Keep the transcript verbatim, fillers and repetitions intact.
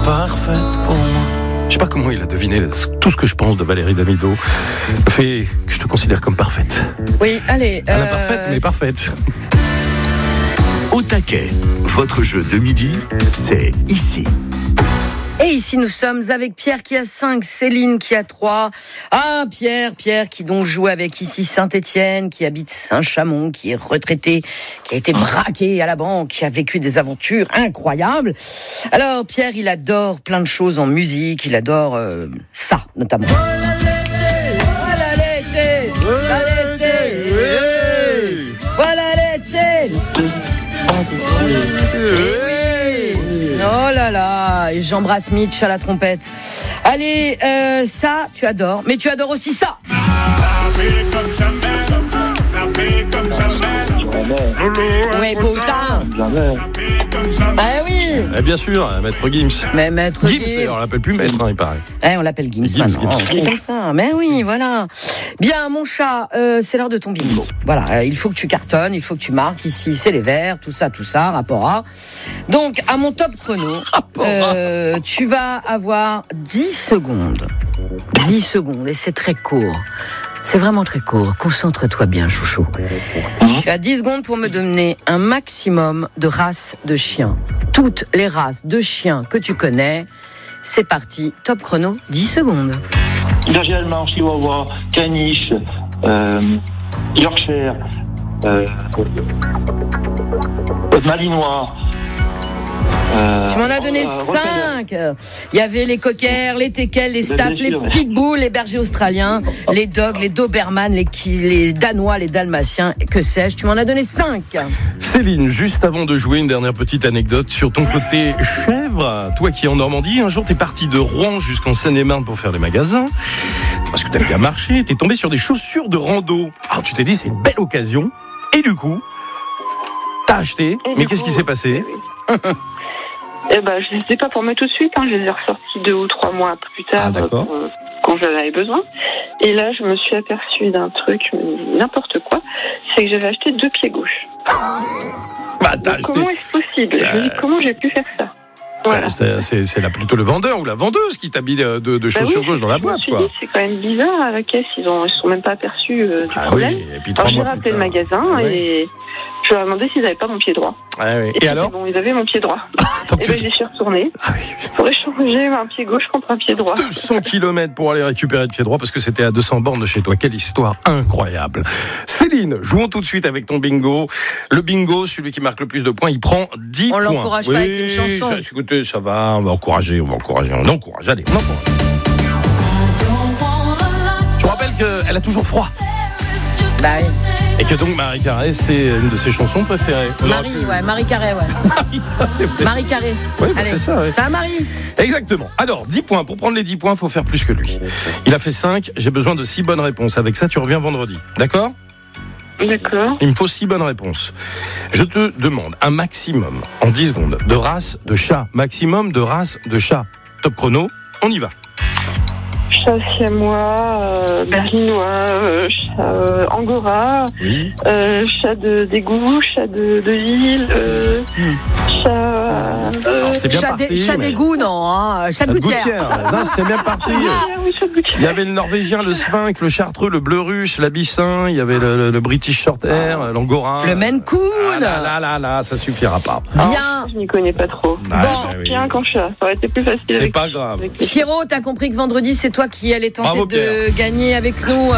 parfaite pour moi. Je sais pas comment il a deviné tout ce que je pense de Valérie Damido. Fait que je te considère comme parfaite. Oui, allez. Pas euh, parfaite, mais parfaite. Au taquet, votre jeu de midi, c'est ici. Et ici, nous sommes avec Pierre qui a cinq, Céline qui a trois. Ah, Pierre, Pierre qui donc joue avec ici Saint-Étienne, qui habite Saint-Chamond, qui est retraité, qui a été braqué à la banque, qui a vécu des aventures incroyables. Alors, Pierre, il adore plein de choses en musique, il adore euh, ça, notamment. Voilà l'été, voilà l'été, voilà l'été, voilà l'été. Oh là là, et j'embrasse Mitch à la trompette. Allez, euh, ça, tu adores, mais tu adores aussi ça. Ça fait comme jamais, ça fait comme jamais. Ouais, Bautin. Ah oui. Eh bien sûr, Maître Gims. Mais Maître Gims, Gims. d'ailleurs, on l'appelle plus Maître, hein, il paraît. Eh, on l'appelle Gims, Gims, maintenant. Gims. C'est comme ça. Mais oui, voilà. Bien, mon chat, euh, c'est l'heure de ton bingo. Voilà, euh, il faut que tu cartonnes, il faut que tu marques. Ici, c'est les verts, tout ça, tout ça, rapport A. Donc, à mon top chrono, euh, tu vas avoir dix secondes. dix secondes, et c'est très court. C'est vraiment très court. Concentre-toi bien, chouchou. Mmh. Tu as dix secondes pour me donner un maximum de races de chiens. Toutes les races de chiens que tu connais. C'est parti. Top chrono, dix secondes. Berger allemand, Chihuahua, Caniche, euh, Yorkshire, euh, Malinois. Euh, tu m'en as donné cinq. Euh, Il y avait les cockers, les teckels, les staffs, les pitbulls, les bergers australiens, les dogs, les dobermans, les, les danois, les dalmatiens, que sais-je. Tu m'en as donné cinq. Céline, juste avant de jouer, une dernière petite anecdote sur ton côté chèvre. Toi qui es en Normandie, un jour t'es parti de Rouen jusqu'en Seine-et-Marne pour faire les magasins. Parce que t'as bien marché, t'es tombé sur des chaussures de rando. Alors tu t'es dit c'est une belle occasion. Et du coup, t'as acheté. Mais qu'est-ce qui s'est passé? Eh ben, je les ai pas pour moi tout de suite, hein. Je les ai ressortis deux ou trois mois plus tard, ah, pour, euh, quand j'en avais besoin. Et là, je me suis aperçue d'un truc, n'importe quoi, c'est que j'avais acheté deux pieds gauches. Bah, t'as acheté... Comment est-ce possible? euh... Je me dis, comment j'ai pu faire ça? Voilà. Bah, c'est, c'est, c'est là plutôt le vendeur ou la vendeuse qui t'a mis de, de, de chaussures bah oui, gauches dans la boîte, quoi. Dit, c'est quand même bizarre, à la caisse, ils ont, ils sont même pas aperçus euh, du ah problème. Oui, et puis alors j'ai rappelé le magasin ah, oui. et je leur ai demandé s'ils n'avaient pas mon pied droit. Ah, oui. Et, et alors bon, ils avaient mon pied droit. Attends, et ben j'y suis retournée ah, oui. pour échanger un pied gauche contre un pied droit. deux cents kilomètres pour aller récupérer le pied droit parce que c'était à deux cents bornes de chez toi. Quelle histoire incroyable. Céline, jouons tout de suite avec ton bingo. Le bingo, celui qui marque le plus de points, il prend dix on points. On l'encourage oui, pas avec une chanson. Ça, écoutez, ça va, on va encourager, on va encourager, on encourage. Allez, on encourage. Je vous rappelle qu'elle a toujours froid. Bah oui. Et que donc Marie Carré, c'est une de ses chansons préférées. On Marie, pu... ouais, Marie Carré, ouais. Marie Carré. Marie Carré. Oui, bah c'est ça. Ouais. Ça, Marie. Exactement. Alors, dix points. Pour prendre les dix points, il faut faire plus que lui. Il a fait cinq. J'ai besoin de six bonnes réponses. Avec ça, tu reviens vendredi. D'accord ? D'accord. Il me faut six bonnes réponses. Je te demande un maximum, en dix secondes, de race de chat. Maximum de race de chat. Top chrono, on y va. Chat siamois, euh, berlinois, euh, chat euh, angora, oui. euh, chat de d'égout, chat de, de ville, euh, hmm. chat... Euh, Alors, c'était bien chat parti. Des, chat mais... d'égout, non, hein, chat de gouttière. gouttière. Non, c'était bien parti. Ah, oui, chat de gouttière. Il y avait le norvégien, le sphinx, le chartreux, le bleu russe, l'abyssin, il y avait le, le, le british short hair, ah. l'angora. Le Maine Coon. Ah là là là là, ça suffira pas. Bien. Oh, je n'y connais pas trop. Ah, bon, bah, oui. Bien qu'en chat, ça aurait été plus facile. C'est avec, pas grave. Pierrot, t'as compris que vendredi, c'est toi qui allais tenter Bravo, de Pierre. Gagner avec nous.